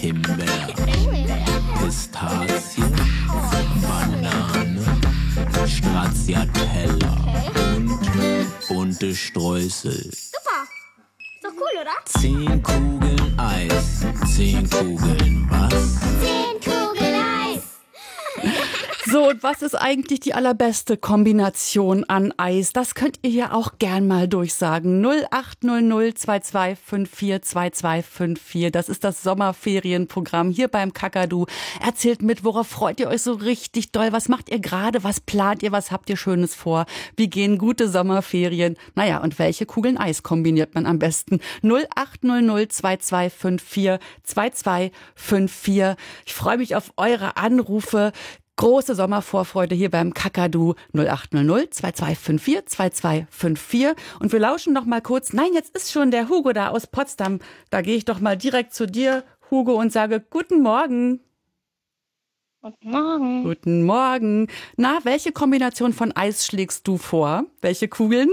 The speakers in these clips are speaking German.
Himbeer, Pistazie, Banane, Stracciatella und bunte Streusel. Super. Ist doch cool, oder? 10 Kugeln Eis. 10 Kugeln was? 10 Kugeln Eis. So, und was ist eigentlich die allerbeste Kombination an Eis? Das könnt ihr ja auch gern mal durchsagen. 0800 2254 2254. Das ist das Sommerferienprogramm hier beim Kakadu. Erzählt mit, worauf freut ihr euch so richtig doll? Was macht ihr gerade? Was plant ihr? Was habt ihr Schönes vor? Wie gehen gute Sommerferien? Naja, und welche Kugeln Eis kombiniert man am besten? 0800 2254 2254. Ich freue mich auf eure Anrufe. Große Sommervorfreude hier beim Kakadu 0800 2254 2254. Und wir lauschen noch mal kurz. Nein, jetzt ist schon der Hugo da aus Potsdam. Da gehe ich doch mal direkt zu dir, Hugo, und sage Guten Morgen. Guten Morgen. Guten Morgen. Na, welche Kombination von Eis schlägst du vor? Welche Kugeln?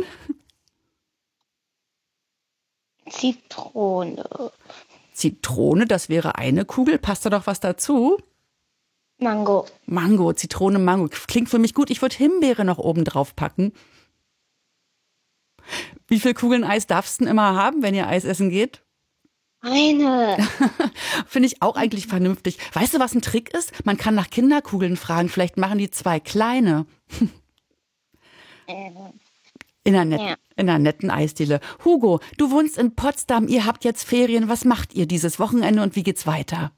Zitrone. Zitrone, das wäre eine Kugel. Passt da doch was dazu? Mango. Mango, Zitrone, Mango. Klingt für mich gut. Ich würde Himbeere noch oben drauf packen. Wie viele Kugeln Eis darfst du denn immer haben, wenn ihr Eis essen geht? Eine. Finde ich auch eigentlich vernünftig. Weißt du, was ein Trick ist? Man kann nach Kinderkugeln fragen. Vielleicht machen die 2 kleine. In einer netten Eisdiele. Hugo, du wohnst in Potsdam. Ihr habt jetzt Ferien. Was macht ihr dieses Wochenende und wie geht's weiter?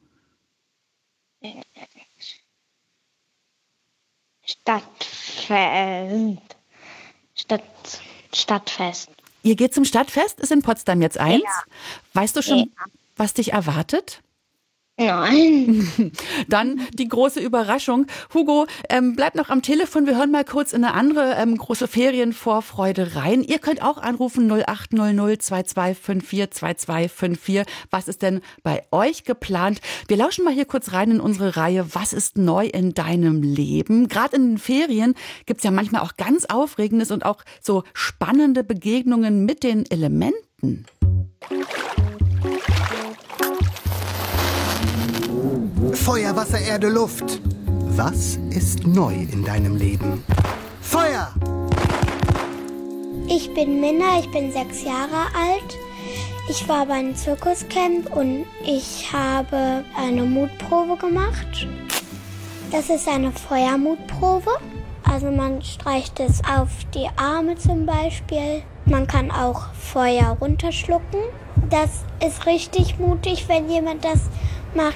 Stadtfest. Ihr geht zum Stadtfest? Ist in Potsdam jetzt eins? Ja. Weißt du schon, Ja. was dich erwartet? Nein. Dann die große Überraschung. Hugo, bleib noch am Telefon. Wir hören mal kurz in eine andere große Ferienvorfreude rein. Ihr könnt auch anrufen 0800 2254 2254. Was ist denn bei euch geplant? Wir lauschen mal hier kurz rein in unsere Reihe. Was ist neu in deinem Leben? Gerade in den Ferien gibt's ja manchmal auch ganz Aufregendes und auch so spannende Begegnungen mit den Elementen. Feuer, Wasser, Erde, Luft. Was ist neu in deinem Leben? Feuer! Ich bin Minna, ich bin 6 Jahre alt. Ich war bei einem Zirkuscamp und ich habe eine Mutprobe gemacht. Das ist eine Feuermutprobe. Also man streicht es auf die Arme zum Beispiel. Man kann auch Feuer runterschlucken. Das ist richtig mutig, wenn jemand das macht.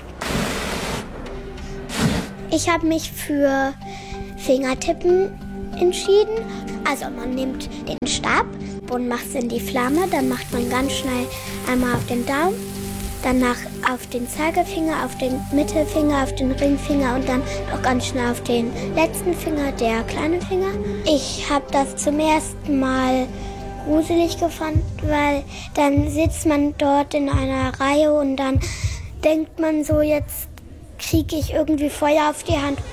Ich habe mich für Fingertippen entschieden. Also man nimmt den Stab und macht es in die Flamme. Dann macht man ganz schnell einmal auf den Daumen, danach auf den Zeigefinger, auf den Mittelfinger, auf den Ringfinger und dann noch ganz schnell auf den letzten Finger, der kleine Finger. Ich habe das zum ersten Mal gruselig gefunden, weil dann sitzt man dort in einer Reihe und dann denkt man so, jetzt kriege ich irgendwie Feuer auf die Hand.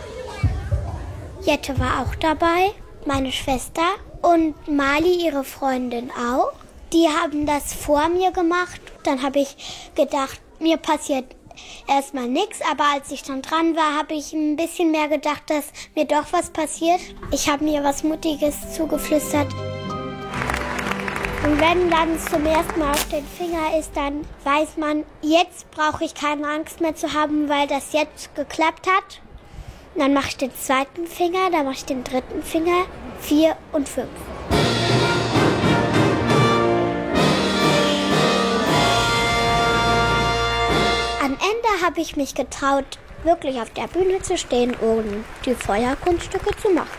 Jette war auch dabei, meine Schwester und Mali, ihre Freundin auch. Die haben das vor mir gemacht. Dann habe ich gedacht, mir passiert erstmal nichts, aber als ich dann dran war, habe ich ein bisschen mehr gedacht, dass mir doch was passiert. Ich habe mir was Mutiges zugeflüstert. Und wenn dann zum ersten Mal auf den Finger ist, dann weiß man, jetzt brauche ich keine Angst mehr zu haben, weil das jetzt geklappt hat. Und dann mache ich den zweiten Finger, dann mache ich den dritten Finger, 4 und 5. Am Ende habe ich mich getraut, wirklich auf der Bühne zu stehen und die Feuerkunststücke zu machen.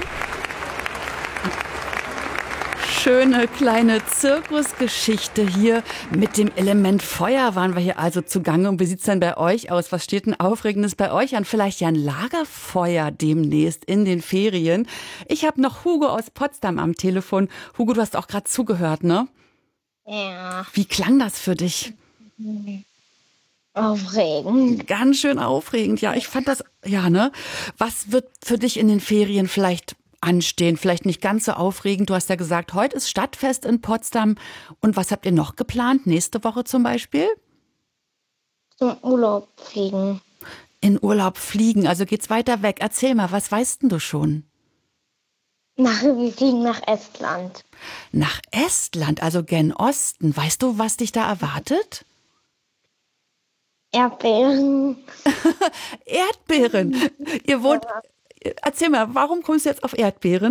Schöne kleine Zirkusgeschichte hier mit dem Element Feuer waren wir hier also zugange. Und wie sieht's denn bei euch aus? Was steht denn Aufregendes bei euch an? Vielleicht ja ein Lagerfeuer demnächst in den Ferien. Ich habe noch Hugo aus Potsdam am Telefon. Hugo, du hast auch gerade zugehört, ne? Ja. Wie klang das für dich? Aufregend. Ganz schön aufregend, ja. Ich fand das, ja, ne? Was wird für dich in den Ferien vielleicht anstehen? Vielleicht nicht ganz so aufregend. Du hast ja gesagt, heute ist Stadtfest in Potsdam. Und was habt ihr noch geplant? Nächste Woche zum Beispiel? Zum Urlaub fliegen. In Urlaub fliegen, also geht's weiter weg. Erzähl mal, was weißt denn du schon? Wir fliegen nach Estland. Nach Estland, also gen Osten. Weißt du, was dich da erwartet? Erdbeeren. Erdbeeren. Ihr wohnt. Erzähl mal, warum kommst du jetzt auf Erdbeeren?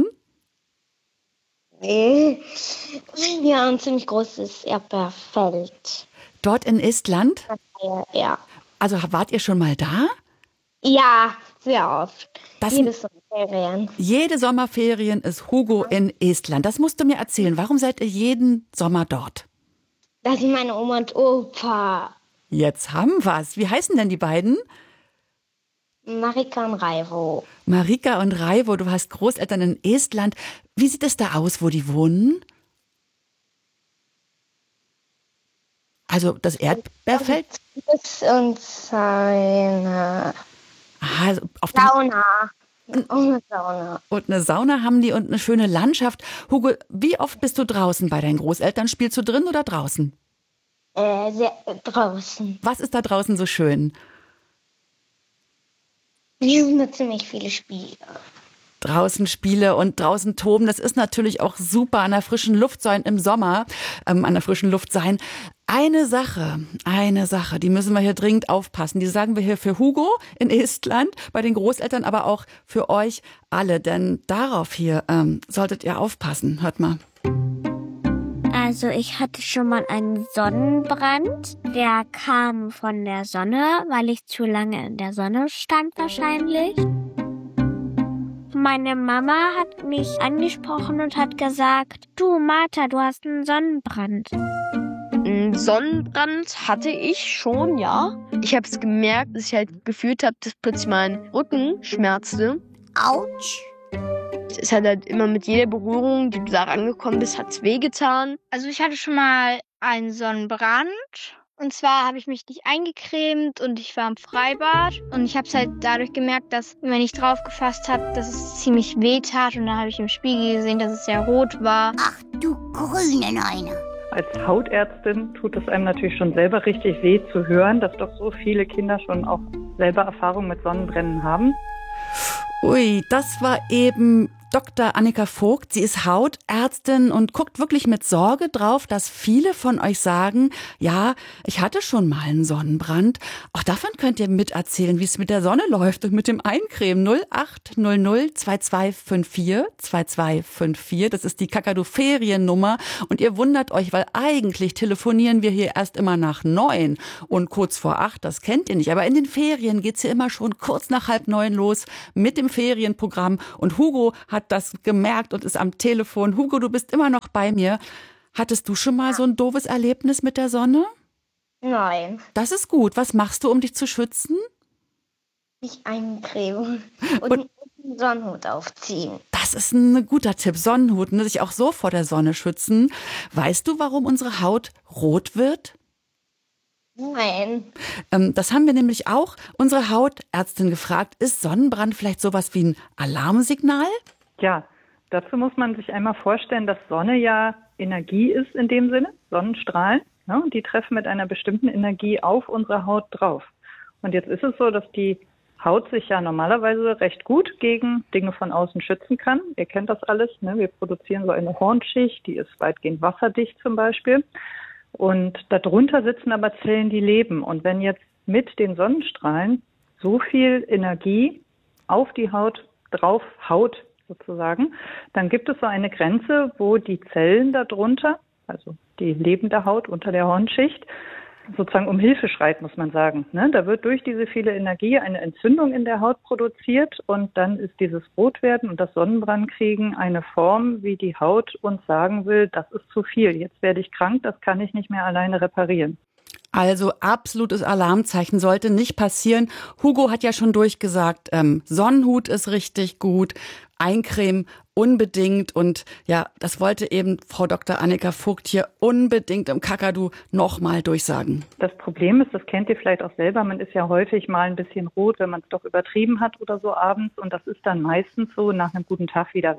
Wir haben ein ziemlich großes Erdbeerfeld. Dort in Estland? Ja. Also wart ihr schon mal da? Ja, sehr oft. Das Jedes Sommerferien. Jede Sommerferien ist Hugo in Estland. Das musst du mir erzählen. Warum seid ihr jeden Sommer dort? Das sind meine Oma und Opa. Jetzt haben wir's. Wie heißen denn die beiden? Marika und Raivo. Marika und Raivo, du hast Großeltern in Estland. Wie sieht es da aus, wo die wohnen? Also das Erdbeerfeld? Und seine Aha, auf dem Sauna. Und eine Sauna. Und eine Sauna haben die und eine schöne Landschaft. Hugo, wie oft bist du draußen bei deinen Großeltern? Spielst du drin oder draußen? Draußen. Was ist da draußen so schön? Hier sind da ziemlich viele Spiele. Draußen Spiele und draußen toben, das ist natürlich auch super an der frischen Luft sein im Sommer, an der frischen Luft sein. Eine Sache, die müssen wir hier dringend aufpassen. Die sagen wir hier für Hugo in Estland, bei den Großeltern, aber auch für euch alle. Denn darauf hier solltet ihr aufpassen. Hört mal. Also ich hatte schon mal einen Sonnenbrand. Der kam von der Sonne, weil ich zu lange in der Sonne stand wahrscheinlich. Meine Mama hat mich angesprochen und hat gesagt, du Martha, du hast einen Sonnenbrand. Einen Sonnenbrand hatte ich schon, ja. Ich habe es gemerkt, dass ich halt gefühlt habe, dass plötzlich mein Rücken schmerzte. Autsch. Es ist halt immer mit jeder Berührung, die du da rangekommen bist, hat es wehgetan. Also ich hatte schon mal einen Sonnenbrand. Und zwar habe ich mich nicht eingecremt und ich war im Freibad. Und ich habe es halt dadurch gemerkt, dass, wenn ich drauf gefasst habe, dass es ziemlich weh tat. Und dann habe ich im Spiegel gesehen, dass es sehr rot war. Ach du grüne Neune. Als Hautärztin tut es einem natürlich schon selber richtig weh zu hören, dass doch so viele Kinder schon auch selber Erfahrung mit Sonnenbrennen haben. Ui, das war eben Dr. Annika Vogt. Sie ist Hautärztin und guckt wirklich mit Sorge drauf, dass viele von euch sagen, ja, ich hatte schon mal einen Sonnenbrand. Auch davon könnt ihr miterzählen, wie es mit der Sonne läuft und mit dem Eincremen. 0800 2254 2254. Das ist die Kakadu-Feriennummer. Und ihr wundert euch, weil eigentlich telefonieren wir hier erst immer nach 9 und kurz vor 8. Das kennt ihr nicht. Aber in den Ferien geht's hier immer schon kurz nach 8:30 los mit dem Ferienprogramm. Und Hugo hat das gemerkt und ist am Telefon. Hugo, du bist immer noch bei mir. Hattest du schon mal so ein doofes Erlebnis mit der Sonne? Nein, Das ist gut. Was machst du, um dich zu schützen? nicht eincremen und einen Sonnenhut aufziehen. Das ist ein guter Tipp. Sonnenhut, ne? Sich auch so vor der Sonne schützen. Weißt du, warum unsere Haut rot wird? Nein, Das haben wir nämlich auch unsere Hautärztin gefragt. Ist Sonnenbrand vielleicht sowas wie ein Alarmsignal? Ja, dazu muss man sich einmal vorstellen, dass Sonne ja Energie ist in dem Sinne, Sonnenstrahlen. Ne? Und die treffen mit einer bestimmten Energie auf unsere Haut drauf. Und jetzt ist es so, dass die Haut sich ja normalerweise recht gut gegen Dinge von außen schützen kann. Ihr kennt das alles. Ne? Wir produzieren so eine Hornschicht, die ist weitgehend wasserdicht zum Beispiel. Und darunter sitzen aber Zellen, die leben. Und wenn jetzt mit den Sonnenstrahlen so viel Energie auf die Haut drauf haut sozusagen, dann gibt es so eine Grenze, wo die Zellen darunter, also die lebende Haut unter der Hornschicht, sozusagen um Hilfe schreit, muss man sagen. Ne? Da wird durch diese viele Energie eine Entzündung in der Haut produziert und dann ist dieses Rotwerden und das Sonnenbrandkriegen eine Form, wie die Haut uns sagen will, das ist zu viel, jetzt werde ich krank, das kann ich nicht mehr alleine reparieren. Also absolutes Alarmzeichen sollte nicht passieren. Hugo hat ja schon durchgesagt, Sonnenhut ist richtig gut, Eincremen unbedingt. Und ja, das wollte eben Frau Dr. Annika Vogt hier unbedingt im Kakadu nochmal durchsagen. Das Problem ist, das kennt ihr vielleicht auch selber, man ist ja häufig mal ein bisschen rot, wenn man es doch übertrieben hat oder so abends. Und das ist dann meistens so nach einem guten Tag wieder weg.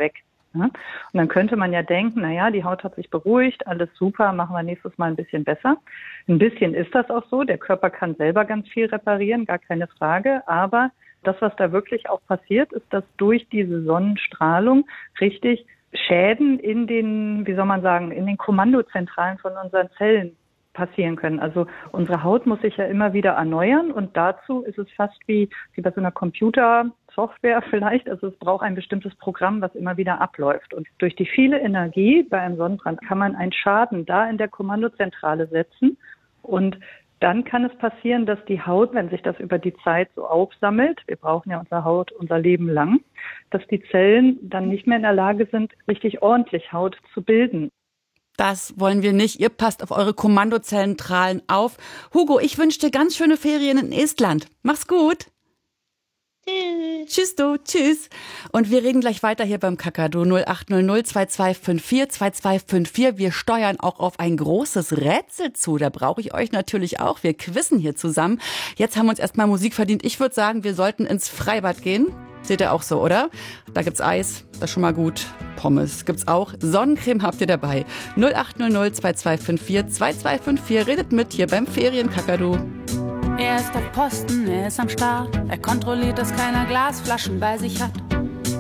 Ja? Und dann könnte man ja denken, naja, die Haut hat sich beruhigt, alles super, machen wir nächstes Mal ein bisschen besser. Ein bisschen ist das auch so, der Körper kann selber ganz viel reparieren, gar keine Frage, aber das, was da wirklich auch passiert, ist, dass durch diese Sonnenstrahlung richtig Schäden in den, wie soll man sagen, in den Kommandozentralen von unseren Zellen passieren können. Also unsere Haut muss sich ja immer wieder erneuern und dazu ist es fast wie bei so einer Computersoftware vielleicht. Also es braucht ein bestimmtes Programm, was immer wieder abläuft. Und durch die viele Energie bei einem Sonnenbrand kann man einen Schaden da in der Kommandozentrale setzen und dann kann es passieren, dass die Haut, wenn sich das über die Zeit so aufsammelt, wir brauchen ja unsere Haut unser Leben lang, dass die Zellen dann nicht mehr in der Lage sind, richtig ordentlich Haut zu bilden. Das wollen wir nicht. Ihr passt auf eure Kommandozentralen auf. Hugo, ich wünsche dir ganz schöne Ferien in Estland. Mach's gut. Tschüss. Tschüss du, tschüss. Und wir reden gleich weiter hier beim Kakadu 0800 2254 2254. Wir steuern auch auf ein großes Rätsel zu. Da brauche ich euch natürlich auch. Wir quizzen hier zusammen. Jetzt haben wir uns erstmal Musik verdient. Ich würde sagen, wir sollten ins Freibad gehen. Seht ihr auch so, oder? Da gibt's Eis, das ist schon mal gut. Pommes gibt's auch. Sonnencreme habt ihr dabei. 0800 2254 2254. Redet mit hier beim Ferienkakadu. Er ist auf Posten, er ist am Start. Er kontrolliert, dass keiner Glasflaschen bei sich hat.